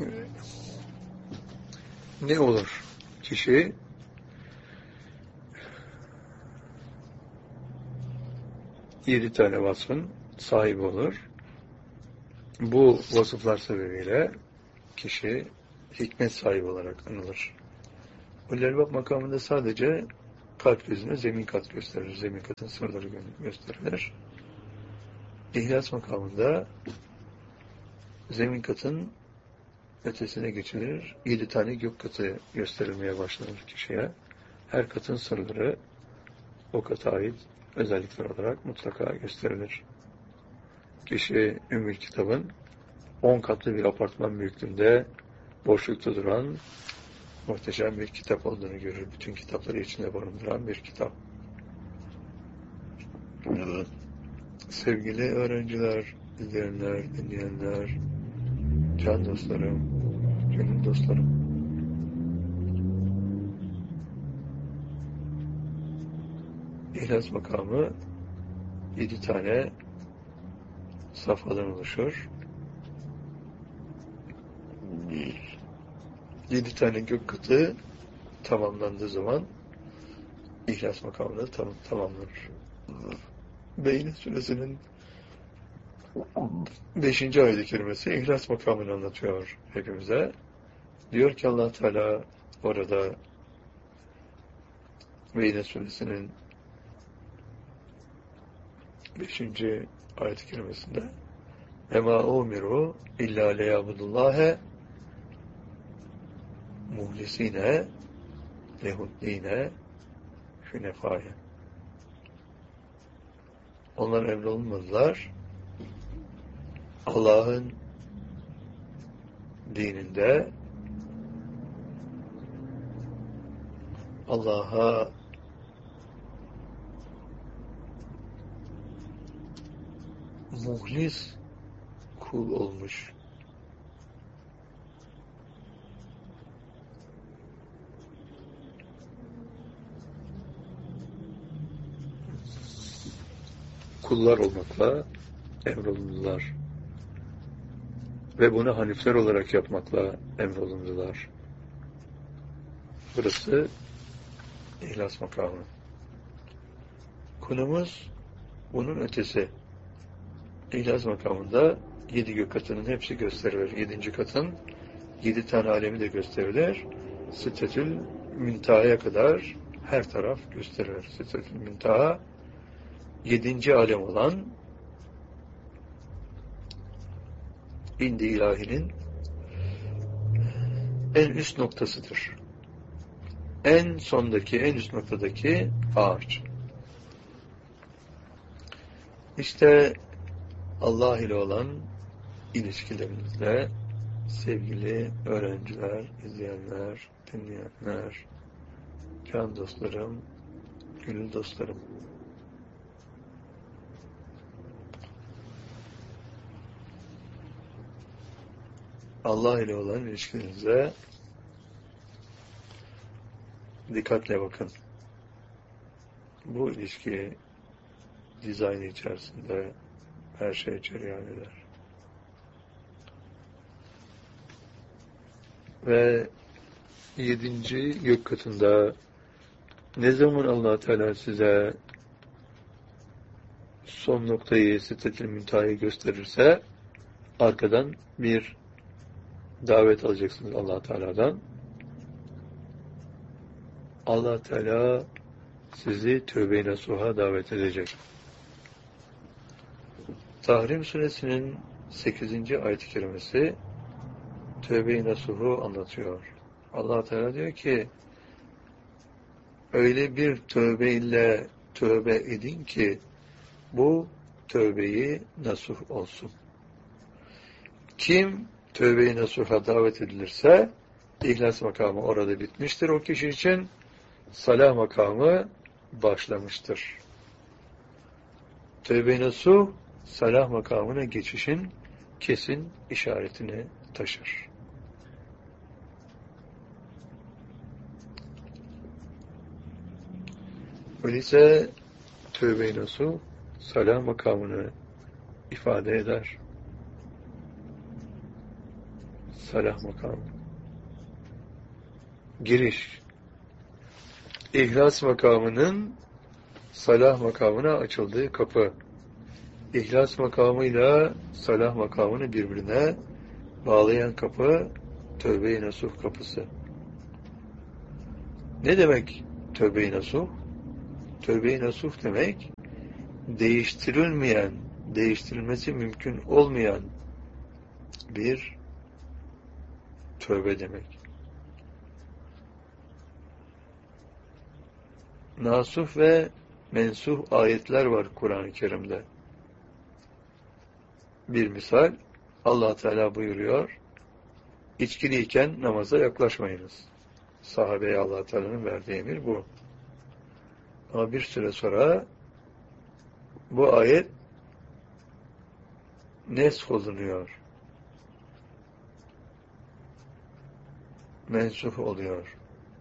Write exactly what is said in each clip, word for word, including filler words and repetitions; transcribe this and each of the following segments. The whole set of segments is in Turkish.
ne olur? Kişi yedi tane vasfın sahibi olur. Bu vasıflar sebebiyle kişi hikmet sahibi olarak anılır. Ulul-Albab makamında sadece kalp gözüne zemin kat gösterir. Zemin katın sırları gösterilir. İhlas makamında zemin katın ötesine geçilir. Yedi tane gök katı gösterilmeye başlanır kişiye. Her katın sırları o kata ait özellikler olarak mutlaka gösterilir. Kişi Ümmül Kitab'ın on katlı bir apartman büyüklüğünde boşlukta duran muhteşem bir kitap olduğunu görür. Bütün kitapları içinde barındıran bir kitap. Sevgili öğrenciler, izleyenler, dinleyenler, can dostlarım, gönül dostlarım. İhlas makamı yedi tane safhadan oluşur. Yedi tane gök katı tamamlandığı zaman İhlas makamı da tam, tamamlanır. Beyyine suresinin beşinci ayet-i kerimesi İhlas makamını anlatıyor hepimize. Diyor ki Allah Teala orada Beyyine suresinin beşinci ayet-i kerimesinde Ema umiru illa leyabudullâhe muhlisine lehuddine hünefâye. Onlar emrolunmadılar. Allah'ın dininde Allah'a muhlis kul olmuş kullar olmakla emrolundular. Ve bunu hanifler olarak yapmakla emrolundular. Burası İhlas makamı. Konumuz bunun ötesi. İhlas makamında yedi gök katının hepsi gösterilir. Yedinci katın yedi tane alemi de gösterilir. Sitetül Müntaha'ya kadar her taraf gösterilir. Sitetül Müntaha yedinci alem olan İndi ilahinin en üst noktasıdır. En sondaki, en üst noktadaki ağaç. İşte Allah ile olan ilişkilerimizde sevgili öğrenciler, izleyenler, dinleyenler, can dostlarım, gönül dostlarım. Allah ile olan ilişkinize dikkatle bakın. Bu ilişki dizaynı içerisinde her şey cereyan eder. Ve yedinci gök katında ne zaman Allah Teala size son noktayı, Sidratul Münteha'yı gösterirse arkadan bir davet alacaksınız Allah Teala'dan. Allah Teala sizi tövbe-i nasuha davet edecek. Tahrim suresinin sekizinci ayet-i kerimesi tövbe-i nasuhu anlatıyor. Allah Teala diyor ki öyle bir tövbe ile tövbe edin ki bu tövbeyi nasuh olsun. Kim tövbe-i nasuha davet edilirse İhlas makamı orada bitmiştir o kişi için. Salah makamı başlamıştır. Tövbe-i nasuh salah makamına geçişin kesin işaretini taşır. Öyleyse tövbe-i nasuh salah makamını ifade eder. Salah makamı. Giriş. İhlas makamının salah makamına açıldığı kapı. İhlas makamıyla salah makamını birbirine bağlayan kapı Tövbe-i Nasuh kapısı. Ne demek Tövbe-i Nasuh? Tövbe-i Nasuh demek değiştirilmeyen, değiştirilmesi mümkün olmayan bir tövbe demek. Nasuh ve mensuh ayetler var Kur'an-ı Kerim'de. Bir misal, Allah Teala buyuruyor, İçkiliyken namaza yaklaşmayınız. Sahabeye Allah Teala'nın verdiği emir bu. Ama bir süre sonra bu ayet nesk olunuyor. Mensuh oluyor.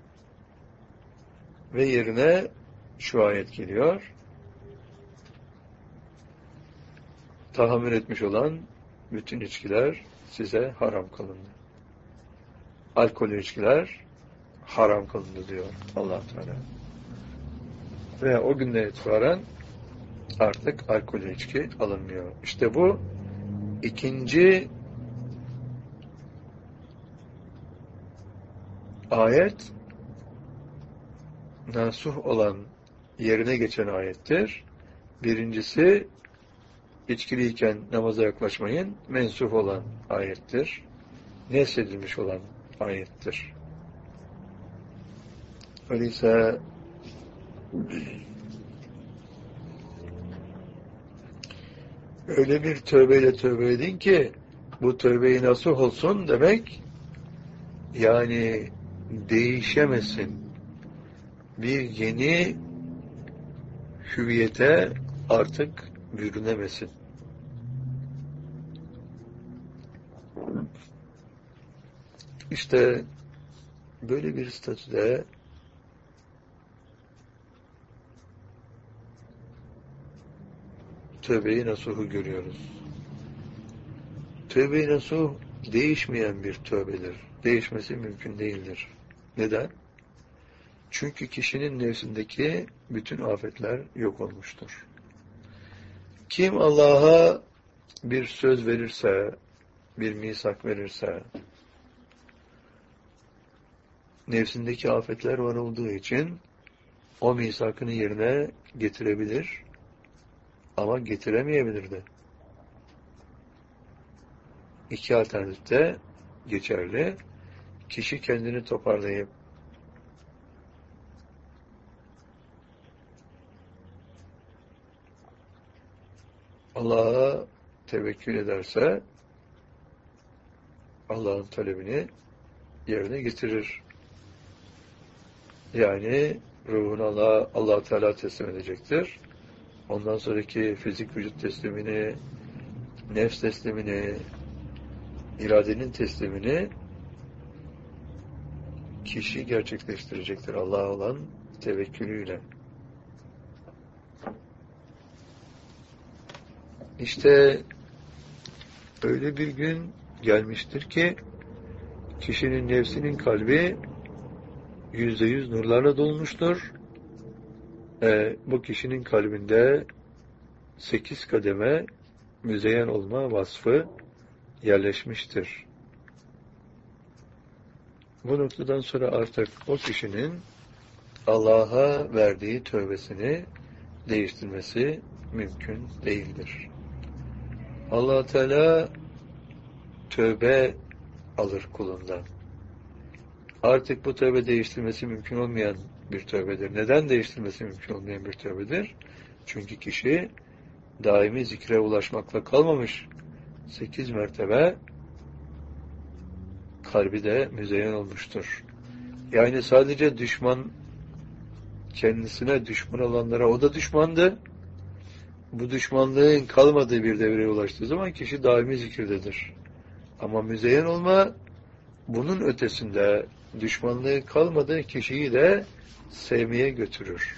Ve yerine şu ayet geliyor. Tahammül etmiş olan bütün içkiler size haram kılındı. Alkol içkiler haram kılındı diyor Allah Teala. Ve o günden itibaren artık alkol içki alınmıyor. İşte bu ikinci ayet nasuh olan yerine geçen ayettir. Birincisi içkiliyken namaza yaklaşmayın mensuh olan ayettir. Nesedilmiş olan ayettir. Öyleyse öyle bir tövbeyle tövbe edin ki bu tövbeyi nasuh olsun demek yani değişemesin. Bir yeni hüviyete artık bürünemesin. İşte böyle bir statüde tövbe-i nasuhu görüyoruz. Tövbe-i nasuh değişmeyen bir tövbedir. Değişmesi mümkün değildir. Neden? Çünkü kişinin nefsindeki bütün afetler yok olmuştur. Kim Allah'a bir söz verirse, bir misak verirse, nefsindeki afetler var olduğu için o misakını yerine getirebilir ama getiremeyebilir de. İki alternatif de geçerli. Kişi kendini toparlayıp Allah'a tevekkül ederse Allah'ın talebini yerine getirir. Yani ruhunu Allah'a Allah Teala teslim edecektir. Ondan sonraki fizik vücut teslimini, nefs teslimini, iradenin teslimini kişi gerçekleştirecektir Allah'a olan tevekkülüyle. İşte öyle bir gün gelmiştir ki kişinin nefsinin kalbi yüzde yüz nurlarla dolmuştur. E, bu kişinin kalbinde sekiz kademe müzeyyen olma vasfı yerleşmiştir. Bu noktadan sonra artık o kişinin Allah'a verdiği tövbesini değiştirmesi mümkün değildir. Allah Teala tövbe alır kulundan. Artık bu tövbe değiştirmesi mümkün olmayan bir tövbedir. Neden değiştirmesi mümkün olmayan bir tövbedir? Çünkü kişi daimi zikre ulaşmakla kalmamış. Sekiz mertebe kalbi de müzeyyen olmuştur. Yani sadece düşman kendisine düşman olanlara o da düşmandı. Bu düşmanlığın kalmadığı bir devreye ulaştığı zaman kişi daimi zikirdedir. Ama müzeyyen olma bunun ötesinde düşmanlığı kalmadığı kişiyi de sevmeye götürür.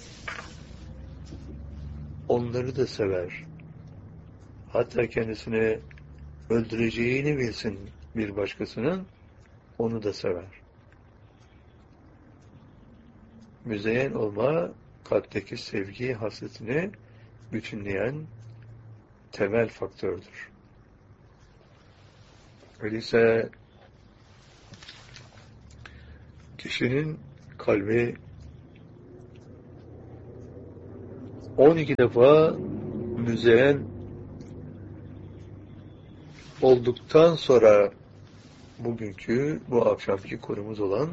Onları da sever. Hatta kendisini öldüreceğini bilsin. bir başkasının, onu da sever. Müzeyyen olma, kalpteki sevgi hasretini bütünleyen temel faktördür. Öyleyse kişinin kalbi on iki defa müzeyyen olduktan sonra bugünkü, bu akşamki konumuz olan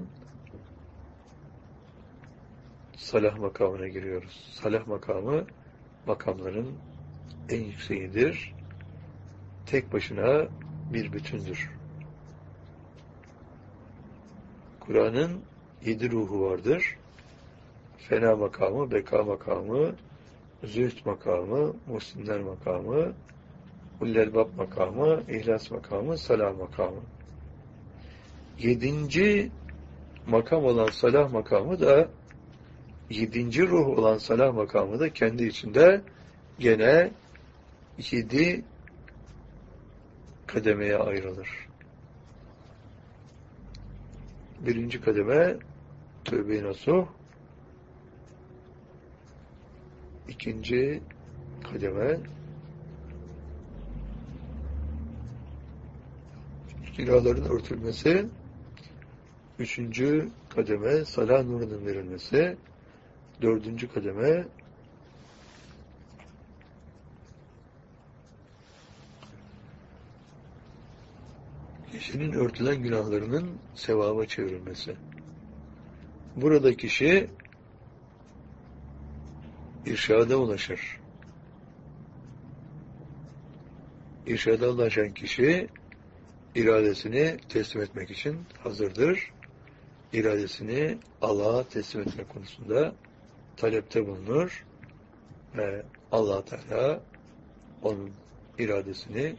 salah makamına giriyoruz. Salah makamı, makamların en yükseğidir. Tek başına bir bütündür. Kur'an'ın yedi ruhu vardır. Fena makamı, beka makamı, zühd makamı, muhsinler makamı, ullelbab makamı, ihlas makamı, salah makamı. Yedinci makam olan salah makamı da, yedinci ruh olan salah makamı da kendi içinde gene yedi kademeye ayrılır. Birinci kademe tövbe-i nasuh, ikinci kademe günahların örtülmesi, üçüncü kademe salah nurunun verilmesi, dördüncü kademe kişinin örtülen günahlarının sevaba çevrilmesi. Burada kişi irşada ulaşır. İrşada ulaşan kişi iradesini teslim etmek için hazırdır. İradesini Allah'a teslim etme konusunda talepte bulunur ve Allah Teala onun iradesini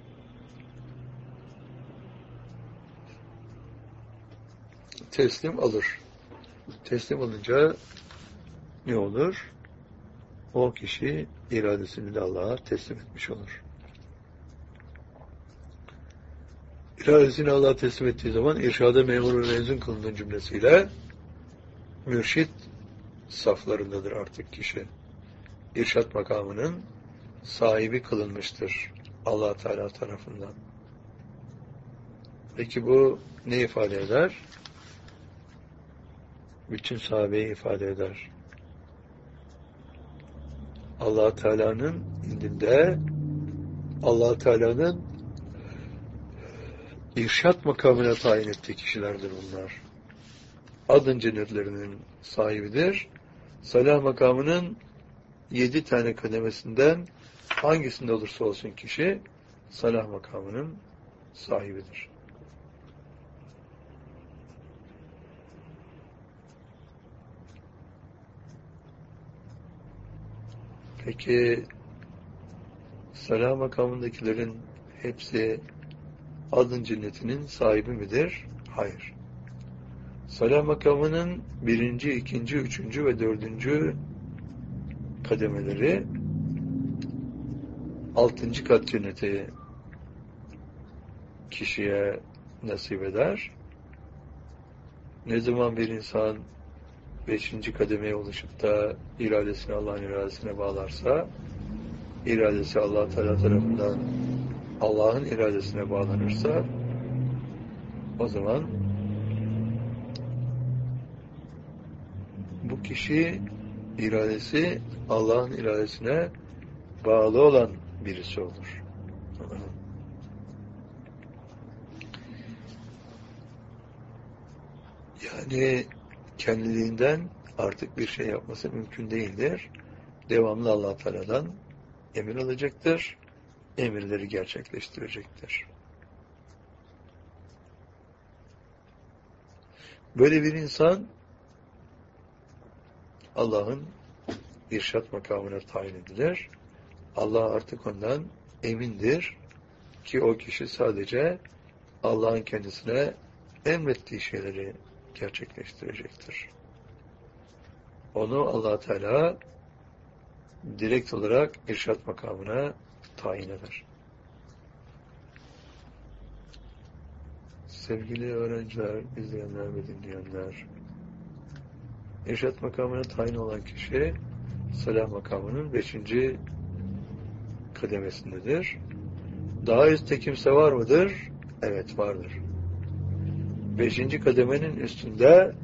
teslim alır. Teslim alınca ne olur? O kişi iradesini de Allah'a teslim etmiş olur. İradesini Allah'a teslim ettiği zaman irşada memur ve mezun kılının cümlesiyle mürşit saflarındadır artık kişi. İrşat makamının sahibi kılınmıştır Allah Teala tarafından. Peki bu ne ifade eder? Bütün sahabeyi ifade eder. Allah Teala'nın indinde Allah Teala'nın irşat makamına tayin ettiği kişilerdir bunlar. Adın cennetlerinin sahibidir. Salah makamının yedi tane kademesinden hangisinde olursa olsun kişi salah makamının sahibidir. Peki salah makamındakilerin hepsi adın cennetinin sahibi midir? Hayır. Salah makamının birinci, ikinci, üçüncü ve dördüncü kademeleri altıncı kat cenneti kişiye nasip eder. Ne zaman bir insan beşinci kademeye ulaşıp da iradesini Allah'ın iradesine bağlarsa, iradesi Allah Teala tarafından Allah'ın iradesine bağlanırsa, o zaman bu kişi iradesi Allah'ın iradesine bağlı olan birisi olur. Yani kendiliğinden artık bir şey yapması mümkün değildir. Devamlı Allah Teala'dan emir alacaktır. Emirleri gerçekleştirecektir. Böyle bir insan Allah'ın irşat makamına tayin edilir. Allah artık ondan emindir ki o kişi sadece Allah'ın kendisine emrettiği şeyleri gerçekleştirecektir. Onu Allah Teala direkt olarak irşat makamına tayin eder. Sevgili öğrenciler, izleyenler ve dinleyenler, irşad makamına tayin olan kişi salah makamının beşinci kademesindedir. Daha üstte kimse var mıdır? Evet, vardır. Beşinci kademenin üstünde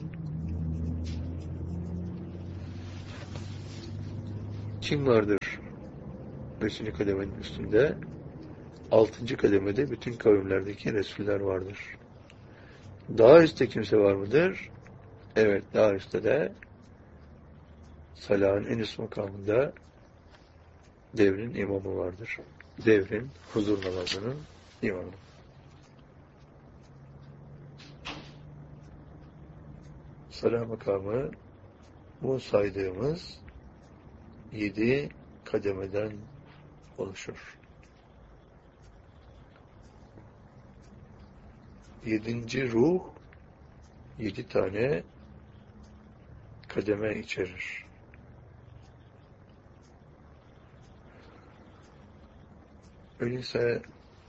kim vardır? Beşinci kademenin üstünde altıncı kademede bütün kavimlerdeki Resuller vardır. Daha üstte kimse var mıdır? Evet, daha üstte de salahın en üst makamında devrin imamı vardır. Devrin huzur namazının imamı. Salah makamı bu saydığımız yedi kademeden oluşur. Yedinci ruh yedi tane kademe içerir. Öyleyse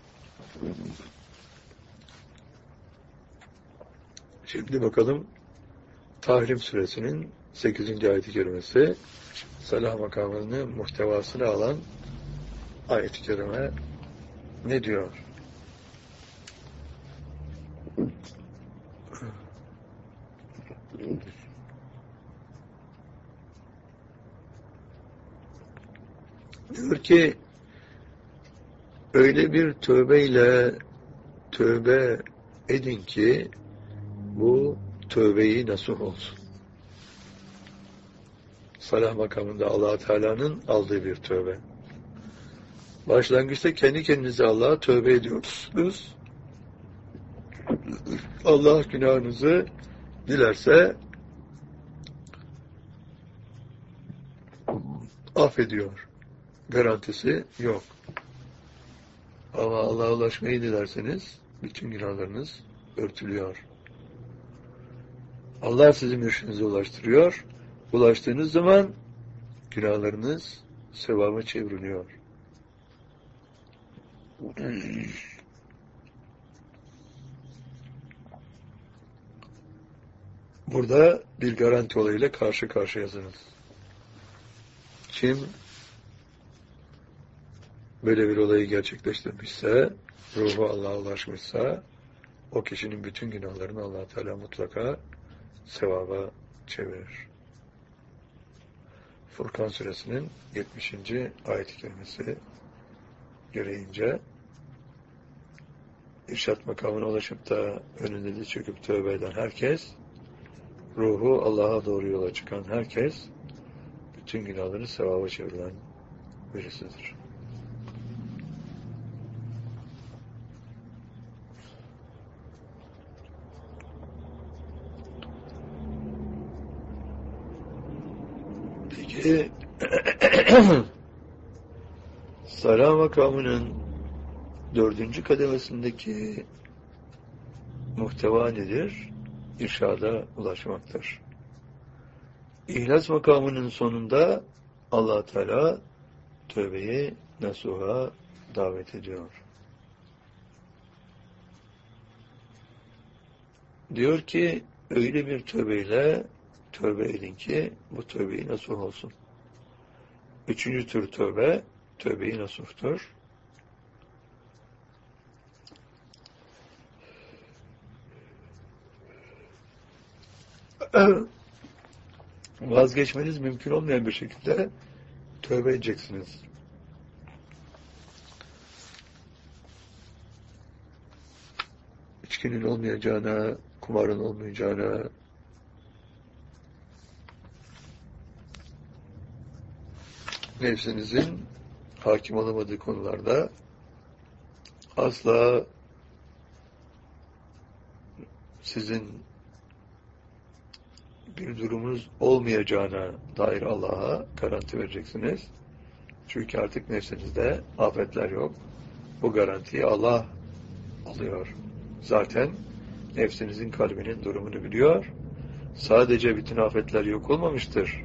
şimdi bakalım Tahrim Suresinin sekizinci ayet-i kerimesi, salah makamını muhtevasını alan ayet-i kerime ne diyor? Diyor ki, öyle bir tövbeyle tövbe edin ki bu tövbeyi nasuh olsun. Salah makamında Allah Teala'nın aldığı bir tövbe. Başlangıçta kendi kendinize Allah'a tövbe ediyorsunuz. Allah günahınızı dilerse affediyor. Garantisi yok. Ama Allah'a ulaşmayı dilerseniz bütün günahlarınız örtülüyor. Allah sizi mürşidinize ulaştırıyor. Ulaştığınız zaman günahlarınız sevaba çevriliyor. Burada bir garanti olayıyla karşı karşıyasınız. Kim böyle bir olayı gerçekleştirmişse, ruhu Allah'a ulaşmışsa, o kişinin bütün günahlarını Allah Teala mutlaka sevaba çevirir. Furkan Suresinin yetmişinci ayet-i kerimesi gereğince irşad makamına ulaşıp da önünde de çöküp tövbe eden herkes, ruhu Allah'a doğru yola çıkan herkes, bütün günahları sevaba çevrilen birisidir. Peki salah makamının dördüncü kademesindeki muhteva nedir? İrşada ulaşmaktır. İhlas makamının sonunda Allah Teala tövbeyi nasuha davet ediyor. Diyor ki, öyle bir tövbeyle tövbe edin ki bu tövbeyi nasuh olsun. Üçüncü tür tövbe, tövbeyi nasuhtur. Vazgeçmeniz mümkün olmayan bir şekilde tövbe edeceksiniz. İçkinin olmayacağına, kumarın olmayacağına, nefsinizin hakim olamadığı konularda asla sizin bir durumunuz olmayacağına dair Allah'a garanti vereceksiniz. Çünkü artık nefsinizde afetler yok. Bu garantiyi Allah alıyor. Zaten nefsinizin kalbinin durumunu biliyor. Sadece bütün afetler yok olmamıştır.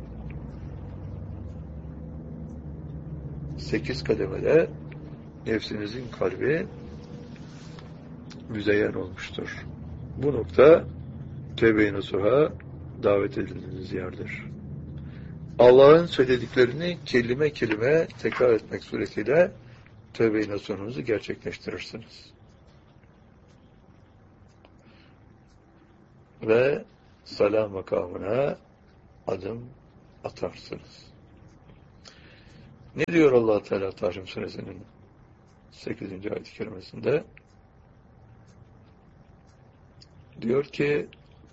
Sekiz kademede nefsinizin kalbi müzeyyen olmuştur. Bu nokta tevbe-i nasuha davet edildiğiniz yerdir. Allah'ın söylediklerini kelime kelime tekrar etmek suretiyle tevbe-i nasuhunuzu gerçekleştirirsiniz. Ve salah makamına adım atarsınız. Ne diyor Allah Teala Tahrim Suresinin sekizinci ayet-i kerimesinde? Diyor ki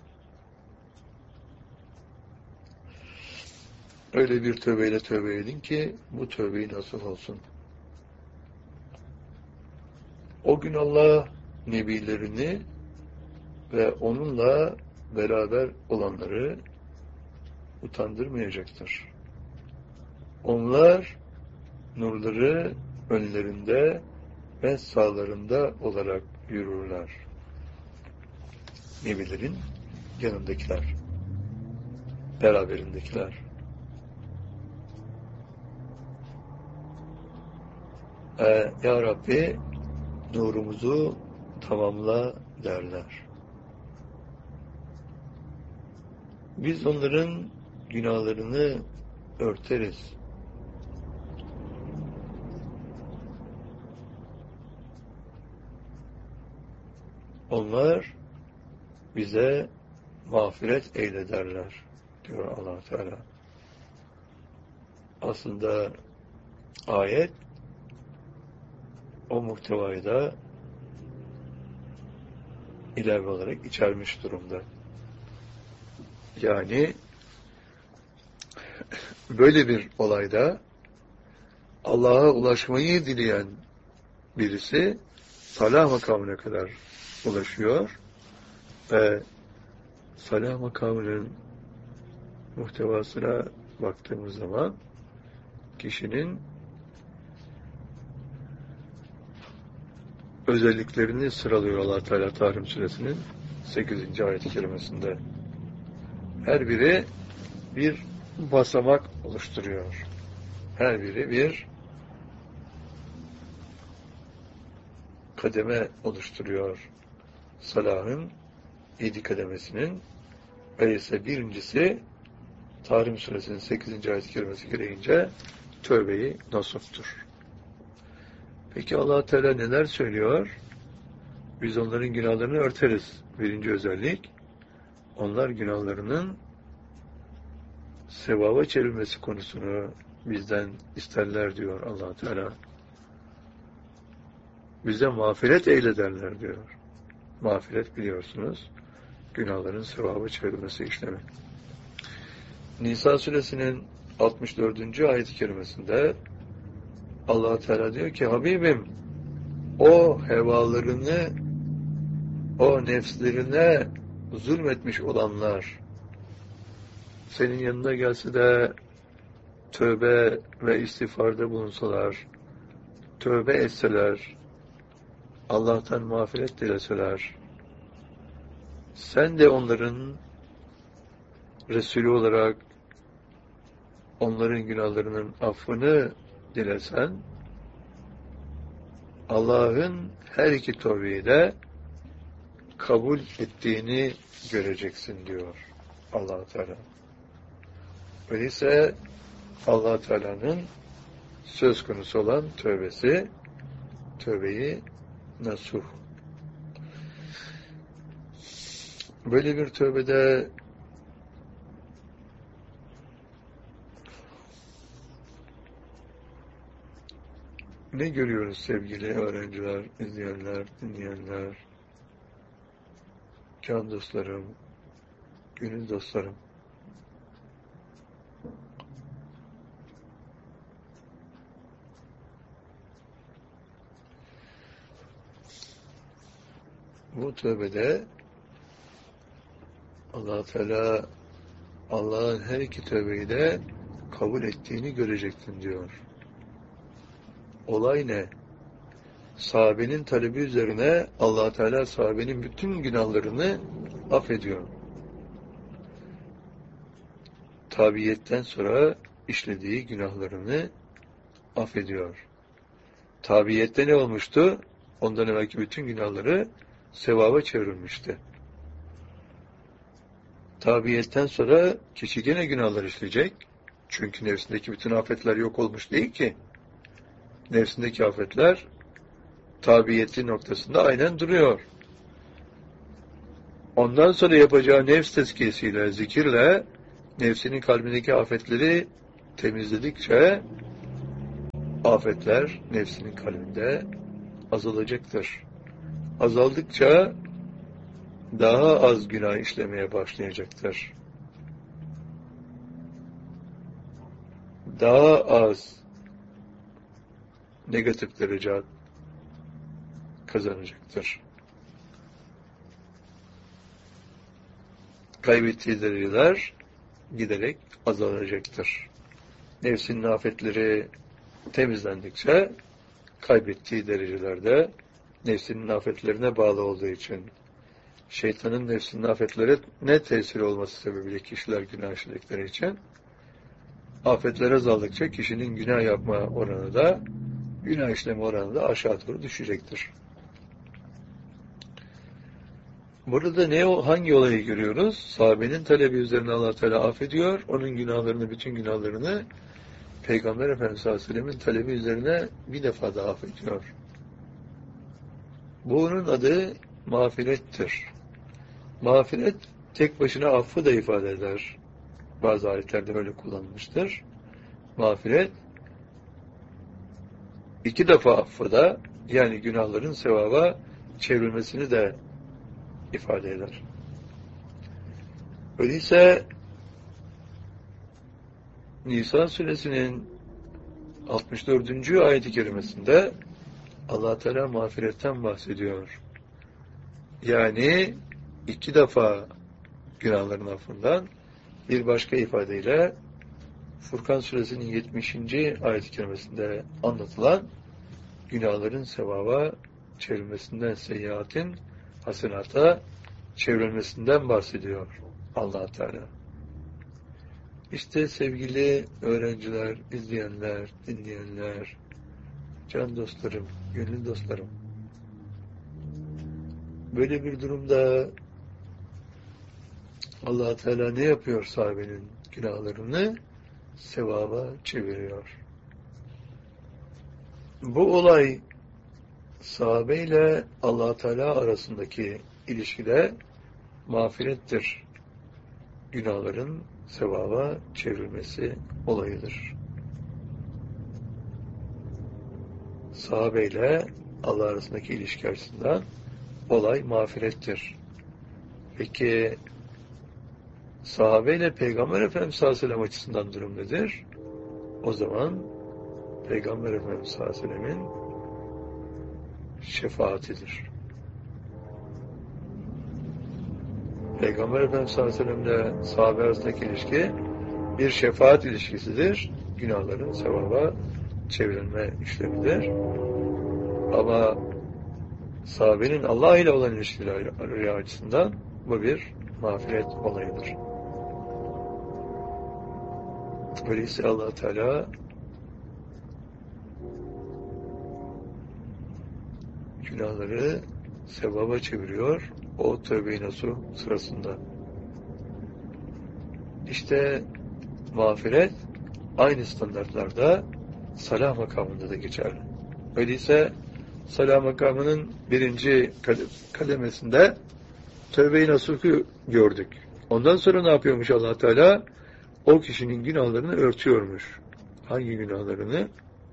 öyle bir tövbeyle tövbe edin ki bu tövbeyi nasıl olsun. O gün Allah nebilerini ve onunla beraber olanları utandırmayacaktır. Onlar nurları önlerinde ve sağlarında olarak yürürler. Nebilerin yanındakiler, beraberindekiler. Ee, Ya Rabbi nurumuzu tamamla derler. Biz onların günahlarını örteriz. Onlar bize mağfiret eyle derler diyor Allah Teala. Aslında ayet o muhtevayı da ilave olarak içermiş durumda. Yani böyle bir olayda Allah'a ulaşmayı dileyen birisi salah makamına kadar ulaşıyor ve salah makamının muhtevasına baktığımız zaman kişinin özelliklerini sıralıyor Allah Teala Tahrim Suresinin sekizinci ayet-i kerimesinde. Her biri bir basamak oluşturuyor. Her biri bir kademe oluşturuyor. Salahın yedi kademesinin öyleyse birincisi Tahrim Suresinin sekizinci ayet-i kerimesi gereğince tövbe-i nasuhtur. Peki Allah Teala neler söylüyor? Biz onların günahlarını örteriz. Birinci özellik, onlar günahlarının sevaba çevrilmesi konusunu bizden isterler diyor Allah Teala. Bize mağfiret eyle derler diyor. Mağfiret biliyorsunuz, günahların sevaba çevrilmesi işlemi. Nisa Suresinin altmış dördüncü ayet-i kerimesinde Allah Teala diyor ki Habibim o hevalarını o nefslerine zulmetmiş olanlar senin yanına gelse de tövbe ve istiğfarda bulunsalar, tövbe etseler, Allah'tan mağfiret dileseler, sen de onların Resulü olarak onların günahlarının affını dilesen, Allah'ın her iki tövbeyi de kabul ettiğini göreceksin diyor Allah Teala. Öyleyse Allah Teala'nın söz konusu olan tövbesi, tövbeyi nasuh. Böyle bir tövbede ne görüyoruz sevgili öğrenciler, izleyenler, dinleyenler, can dostlarım, gönül dostlarım? Bu tövbede Allah Teala Allah'ın her iki tövbeyi de kabul ettiğini görecektin diyor. Olay ne? Sahabenin talebi üzerine Allah Teala sahabenin bütün günahlarını affediyor. Tabiiyetten sonra işlediği günahlarını affediyor. Tabiiyette ne olmuştu? Ondan evvelki bütün günahları sevaba çevrilmişti. Tabiyetten sonra kişi gene günahlar işleyecek. Çünkü nefsindeki bütün afetler yok olmuş değil ki. Nefsindeki afetler tabiyeti noktasında aynen duruyor. Ondan sonra yapacağı nefs tezkiyesiyle, zikirle nefsinin kalbindeki afetleri temizledikçe afetler nefsinin kalbinde azalacaktır. Azaldıkça daha az günah işlemeye başlayacaktır. Daha az negatif derece kazanacaktır. Kaybettiği dereceler giderek azalacaktır. Nefsinin afetleri temizlendikçe kaybettiği derecelerde nefsinin afetlerine bağlı olduğu için şeytanın nefsinin afetlere ne tesiri olması sebebiyle kişiler günah işledikleri için afetler azaldıkça kişinin günah yapma oranı da günah işleme oranı da aşağı doğru düşecektir. Burada ne hangi olayı görüyoruz? Sahabenin talebi üzerine Allah Teala affediyor. Onun günahlarını, bütün günahlarını Peygamber Efendimiz sallallahu aleyhi ve sellem'in talebi üzerine bir defa daha affediyor. Bunun adı mağfirettir. Mağfiret tek başına affı da ifade eder. Bazı ayetlerde öyle kullanılmıştır. Mağfiret iki defa affı da, yani günahların sevaba çevrilmesini de ifade eder. Öyleyse Nisa suresinin altmış dördüncü ayet-i kerimesinde Allah Teala mağfiretten bahsediyor. Yani iki defa günahların affından, bir başka ifadeyle Furkan suresinin yetmişinci ayet-i kerimesinde anlatılan günahların sevaba çevrilmesinden, seyyiatin hasenata çevrilmesinden bahsediyor Allah Teala. İşte sevgili öğrenciler, izleyenler, dinleyenler, can dostlarım, gönül dostlarım, böyle bir durumda Allah Teala ne yapıyor? Sahabenin günahlarını sevaba çeviriyor. Bu olay sahabeyle Allah Teala arasındaki ilişkide mağfirettir. Günahların sevaba çevrilmesi olayıdır. Sahabeyle Allah arasındaki ilişki açısından olay mağfirettir. Peki sahabeyle Peygamber Efendimiz sallallahu aleyhi ve sellem açısından durum nedir? O zaman Peygamber Efendimiz sallallahu aleyhi ve sellemin şefaatidir. Peygamber Efendimiz sallallahu aleyhi ve sellem'le sahabe arasındaki ilişki bir şefaat ilişkisidir. Günahların sevaba çevrilme işlemidir. Ama sahabenin Allah ile olan ilişkileri açısından bu bir mağfiret olayıdır. Öyleyse Allah Teala günahları sevaba çeviriyor o tövbe-i nasuh sırasında. İşte mağfiret aynı standartlarda salah makamında da geçerli. Öyleyse salah makamının birinci kademesinde tövbe-i nasuh'u gördük. Ondan sonra ne yapıyormuş Allah Teala? O kişinin günahlarını örtüyormuş. Hangi günahlarını?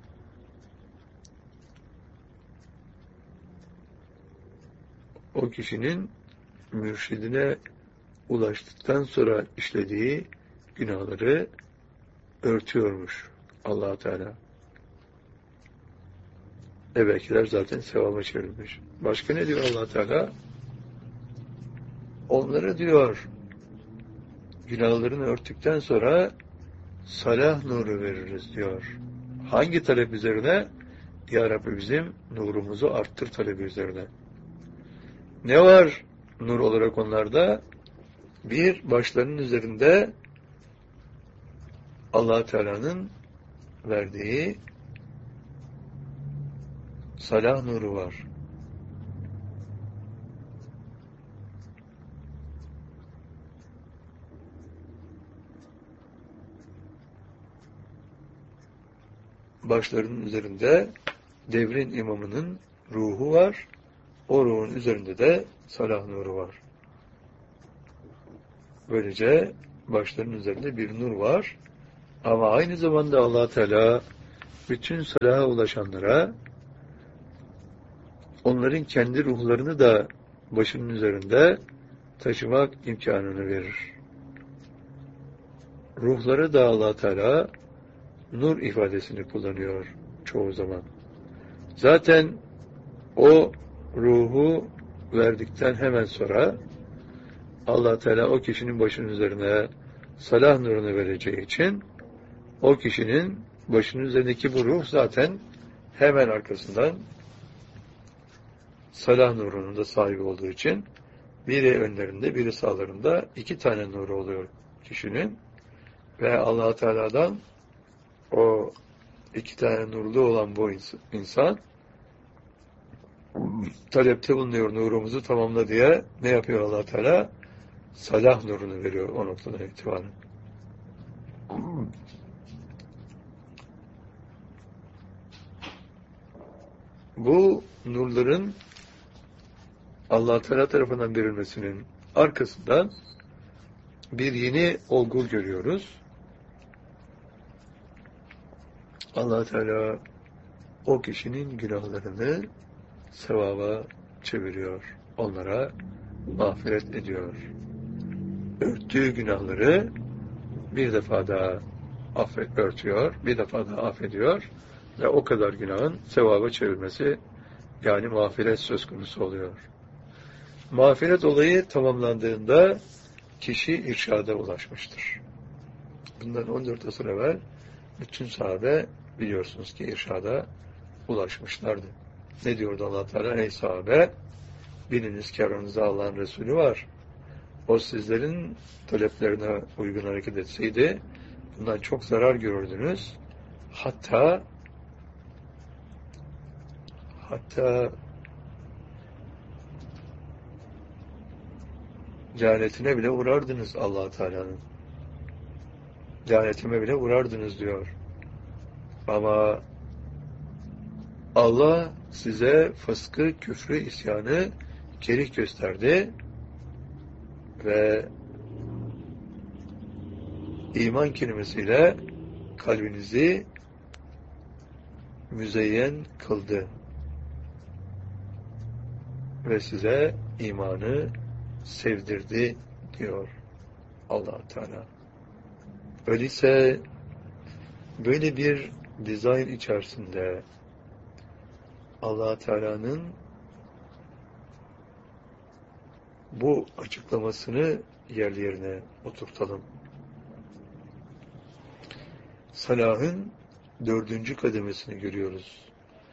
O kişinin mürşidine ulaştıktan sonra işlediği günahları örtüyormuş Allah Teala. Evvelkiler zaten sevaba çevrilmiş. Başka ne diyor Allah Teala? Onlara diyor, günahlarını örttükten sonra salah nuru veririz diyor. Hangi talep üzerine? Ya Rabbi bizim nurumuzu arttır talebi üzerine. Ne var nur olarak onlarda? Bir, başlarının üzerinde Allah Teala'nın verdiği salah nuru var. başlarının üzerinde devrin imamının ruhu var. O ruhun üzerinde de salah nuru var. Böylece başlarının üzerinde bir nur var. Ama aynı zamanda Allah Teala bütün salaha ulaşanlara onların kendi ruhlarını da başının üzerinde taşımak imkanını verir. Ruhları da Allah Teala nur ifadesini kullanıyor çoğu zaman. Zaten o ruhu verdikten hemen sonra Allah Teala o kişinin başının üzerine salah nurunu vereceği için o kişinin başının üzerindeki bu ruh zaten hemen arkasından salah nurunun da sahibi olduğu için biri önlerinde, biri sağlarında iki tane nuru oluyor kişinin ve Allah Teala'dan o iki tane nurlu olan bu insan talepte bulunuyor, nurumuzu tamamla diye ne yapıyor Allah Teala? Salah nurunu veriyor o noktadan itibaren. Bu nurların Allah Teala tarafından verilmesinin arkasından bir yeni olgu görüyoruz. Allah Teala o kişinin günahlarını sevaba çeviriyor. Onlara mağfiret ediyor. Örttüğü günahları bir defa daha affet, örtüyor, bir defa daha affediyor ve o kadar günahın sevaba çevirmesi, yani mağfiret söz konusu oluyor. Mağfiret olayı tamamlandığında kişi irşada ulaşmıştır. Bundan on dört asır evvel bütün sahabe biliyorsunuz ki irşada ulaşmışlardı. Ne diyordu Allah Teala? Ey sahabe, biliniz ki aranızda Allah'ın Resulü var. O sizlerin taleplerine uygun hareket etseydi bundan çok zarar görürdünüz. Hatta hatta lanetine bile uğrardınız Allah Teala'nın. Lanetime bile uğrardınız diyor. Ama Allah size fıskı, küfrü, isyanı kerih gösterdi ve iman kelimesiyle kalbinizi müzeyyen kıldı ve size imanı sevdirdi diyor Allah Teala. Öyleyse böyle bir dizayn içerisinde Allah Teala'nın bu açıklamasını yerli yerine oturtalım. Salahın dördüncü kademesini görüyoruz.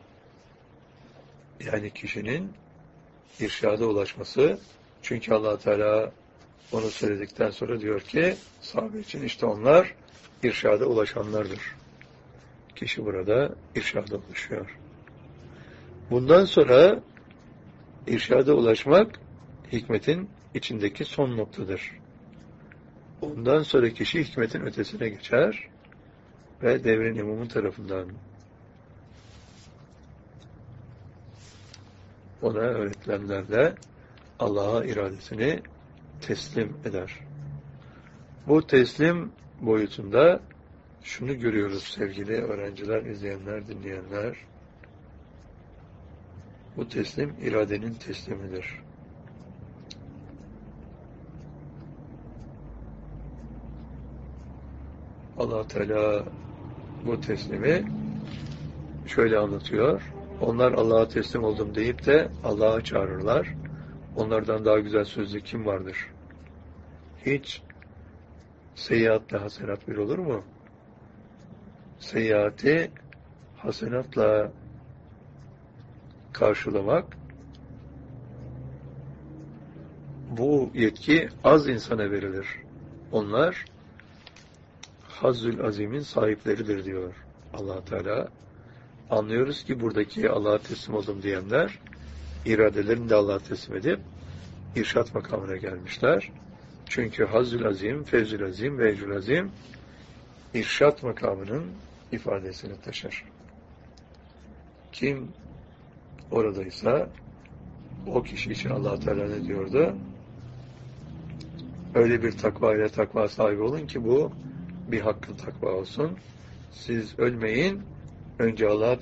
Yani kişinin irşada ulaşması. Çünkü Allah Teala onu söyledikten sonra diyor ki sahabe için işte onlar irşada ulaşanlardır. Kişi burada irşada ulaşıyor. Bundan sonra irşada ulaşmak hikmetin içindeki son noktadır. Ondan sonra kişi hikmetin ötesine geçer ve devrin imamı tarafından ona öğretilenlerle Allah'a iradesini teslim eder. Bu teslim boyutunda şunu görüyoruz sevgili öğrenciler, izleyenler, dinleyenler. Bu teslim iradenin teslimidir. Allah Teala bu teslimi şöyle anlatıyor. Onlar Allah'a teslim oldum deyip de Allah'a çağırırlar. Onlardan daha güzel sözlü kim vardır? Hiç seyyiatla hasenat bir olur mu? Seyyiati hasenatla karşılamak, bu yetki az insana verilir. Onlar Hazzül Azim'in sahipleridir diyor Allah Teala. Anlıyoruz ki buradaki Allah'a teslim oldum diyenler iradelerini de Allah'a teslim edip irşat makamına gelmişler. Çünkü Hazzül Azim, Fevzül Azim ve Ecrül Azim irşat makamının ifadesini taşır. Kim oradaysa o kişi için Allah Teala ne diyordu? Öyle bir takva ile takva sahibi olun ki bu bir hakkın takva olsun. Siz ölmeyin, önce Allah'a